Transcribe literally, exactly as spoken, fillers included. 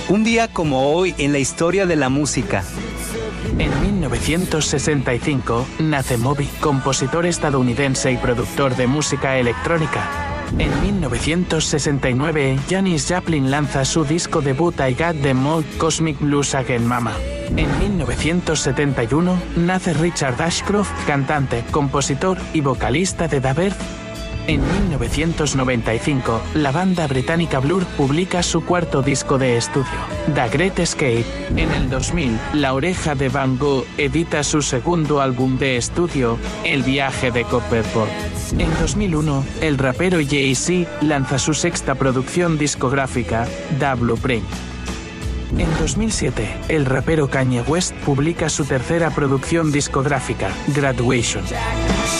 Un día como hoy en la historia de la música. En mil novecientos sesenta y cinco nace Moby, compositor estadounidense y productor de música electrónica. En mil novecientos sesenta y nueve, Janis Joplin lanza su disco debut I Got the Mood Cosmic Blues Again Mama. En mil novecientos setenta y uno nace Richard Ashcroft, cantante, compositor y vocalista de The Verve. En mil novecientos noventa y cinco, la banda británica Blur publica su cuarto disco de estudio, The Great Escape. En el dos mil, La Oreja de Van Gogh edita su segundo álbum de estudio, El Viaje de Copperpot. En dos mil uno, el rapero Jay-Z lanza su sexta producción discográfica, The Blueprint. En dos mil siete, el rapero Kanye West publica su tercera producción discográfica, Graduation.